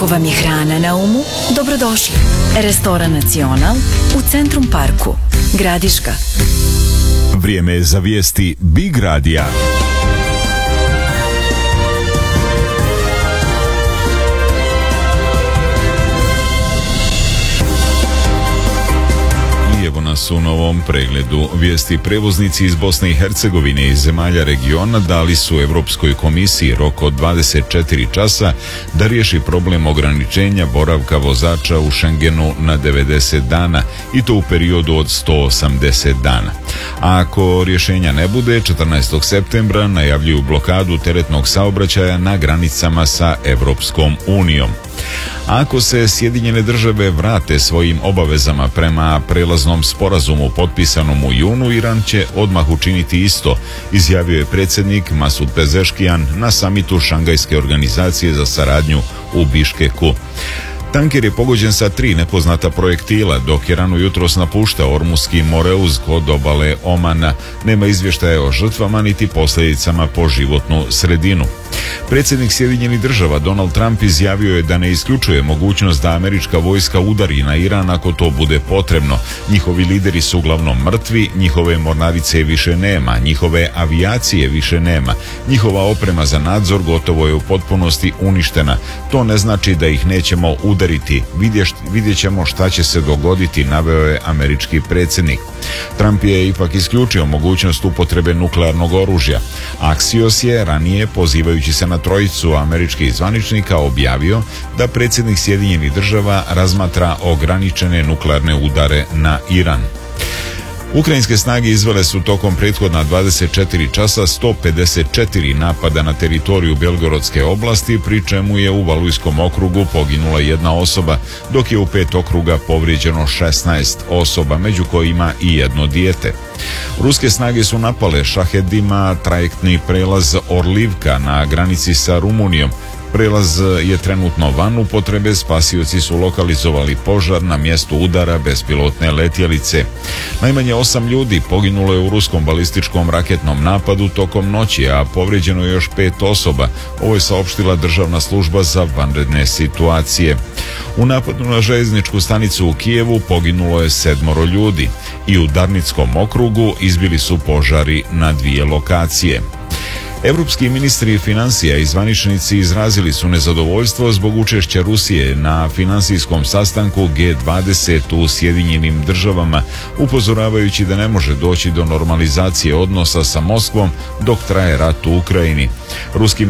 Ako vam je hrana na umu, dobrodošli. Restoran Nacional u Centrum Parku, Gradiška. Vrijeme je za vijesti Big Radija. Evo nas u novom pregledu vijesti. Prevoznici iz Bosne i Hercegovine i zemalja regiona dali su Europskoj komisiji rok od 24 časa da riješi problem ograničenja boravka vozača u Schengenu na 90 dana i to u periodu od 180 dana. A ako rješenja ne bude, 14. septembra najavljuju blokadu teretnog saobraćaja na granicama sa Europskom unijom. Ako se Sjedinjene države vrate svojim obavezama prema prelaznom sporazumu potpisanom u junu, Iran će odmah učiniti isto, izjavio je predsjednik Masud Pezeškijan na samitu Šangajske organizacije za saradnju u Biškeku. Tanker je pogođen sa 3 nepoznata projektila, dok je rano jutros napuštao Ormuski Moreuz kod obale Omana. Nema izvještaja o žrtvama niti posljedicama po životnu sredinu. Predsjednik Sjedinjenih država Donald Trump izjavio je da ne isključuje mogućnost da američka vojska udari na Iran ako to bude potrebno. Njihovi lideri su uglavnom mrtvi, njihove mornarice više nema, njihove avijacije više nema, njihova oprema za nadzor gotovo je u potpunosti uništena. To ne znači da ih nećemo udariti. Vidjet ćemo šta će se dogoditi, naveo je američki predsjednik. Trump je ipak isključio mogućnost upotrebe nuklearnog oružja. Axios je ranije, pozivajući se na trojicu američkih zvaničnika, objavio da predsjednik Sjedinjenih država razmatra ograničene nuklearne udare na Iran. Ukrajinske snage izvele su tokom prethodna 24 časa 154 napada na teritoriju Belgorodske oblasti, pri čemu je u Valujskom okrugu poginula 1 osoba, dok je u 5 okruga povrijeđeno 16 osoba, među kojima i 1 dijete. Ruske snage su napale šahedima trajektni prelaz Orlivka na granici sa Rumunijom. Prelaz je trenutno van upotrebe, spasioci su lokalizovali požar na mjestu udara bespilotne letjelice. Najmanje 8 ljudi poginulo je u ruskom balističkom raketnom napadu tokom noći, a povrijeđeno je još 5 osoba. Ovo je saopštila Državna služba za vanredne situacije. U napadu na željezničku stanicu u Kijevu poginulo je 7 ljudi i u Darnickom okrugu izbili su požari na 2 lokacije. Europski ministri financija i zvaničnici izrazili su nezadovoljstvo zbog učešća Rusije na financijskom sastanku G20 u Sjedinjenim državama, upozoravajući da ne može doći do normalizacije odnosa sa Moskvom dok traje rat u Ukrajini. Ruski